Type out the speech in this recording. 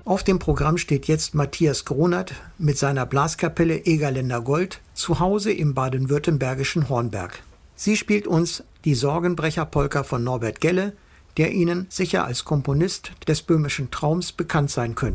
Auf dem Programm steht jetzt Matthias Gronert mit seiner Blaskapelle Egerländer Gold zu Hause im baden-württembergischen Hornberg. Sie spielt uns die Sorgenbrecher-Polka von Norbert Gelle, der Ihnen sicher als Komponist des böhmischen Traums bekannt sein könnte.